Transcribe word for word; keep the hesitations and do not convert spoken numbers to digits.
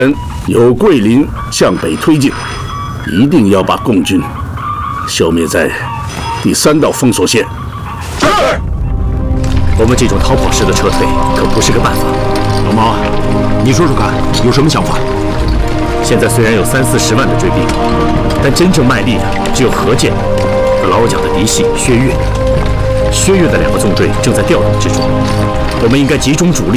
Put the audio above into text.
由桂林向北推进，一定要把共军消灭在第三道封锁线。是。 我们这种逃跑式的撤退可不是个办法。 老毛，你说说看，有什么想法？ 现在虽然有三四十万的追兵，但真正卖力的只有何健和老蒋的嫡系薛岳。薛岳的两个纵队正在调动之中，我们应该集中主力。